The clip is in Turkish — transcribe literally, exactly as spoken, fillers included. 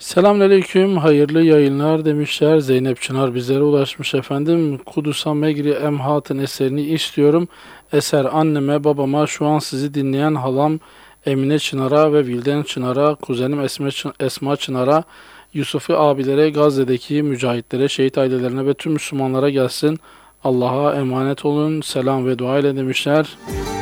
Selamünaleyküm, hayırlı yayınlar demişler. Zeynep Çınar bizlere ulaşmış efendim. Kudüs'a Megri Emhat'ın eserini istiyorum. Eser anneme, babama, şu an sizi dinleyen halam Emine Çınar'a ve Vilden Çınar'a, kuzenim Esme Çın- Esma Çınar'a, Yusufi abilere, Gazze'deki mücahitlere, şehit ailelerine ve tüm Müslümanlara gelsin. Allah'a emanet olun, selam ve dua ile demişler.